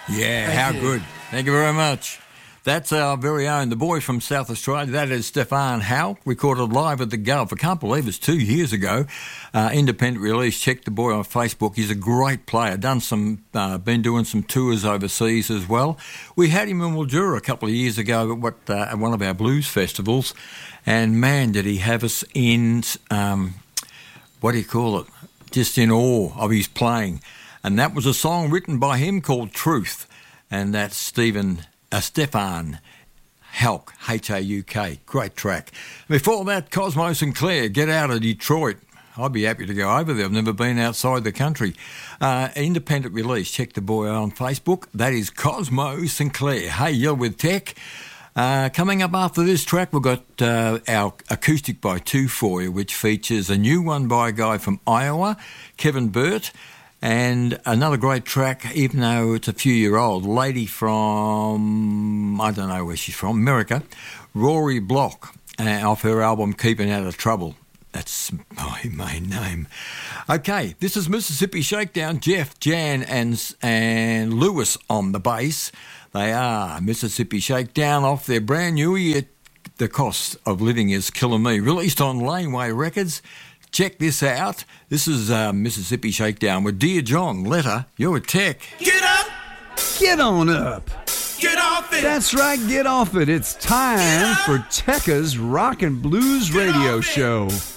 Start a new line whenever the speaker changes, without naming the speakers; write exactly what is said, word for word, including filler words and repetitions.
Yeah,
Thank
how
you.
good. Thank you very much. That's our very own, the boy from South Australia. That is Stefan Houck, recorded live at the Gov. I can't believe it's two years ago. Uh, independent release. Check the boy on Facebook. He's a great player. Done some, uh, been doing some tours overseas as well. We had him in Mildura a couple of years ago at, what, uh, at one of our blues festivals. And man, did he have us in, um, what do you call it? Just in awe of his playing. And that was a song written by him called Truth. And that's Stephen... Uh, Stefan Houck, H A U K. Great track. Before that, Cosmo Sinclair, Get Out of Detroit. I'd be happy to go over there. I've never been outside the country. Uh, independent release. Check the boy out on Facebook. That is Cosmo Sinclair. Hey, you're with Tech. Uh, coming up after this track, we've got uh, our Acoustic by Two for you, which features a new one by a guy from Iowa, Kevin Burt. And another great track, even though it's a few year old, lady from, I don't know where she's from, America, Rory Block, uh, off her album Keeping Out of Trouble. That's my main name. Okay, this is Mississippi Shakedown. Jeff, Jan and, and Lewis on the bass. They are Mississippi Shakedown off their brand new year, The Cost of Living is Killing Me, released on Laneway Records. Check this out. This is uh, Mississippi Shakedown with Dear John. Letter, you're a Tech.
Get up!
Get on up.
Get off it!
That's right, get off it. It's time for Tekka's Rock and Blues
Get
Radio
off it.
Show.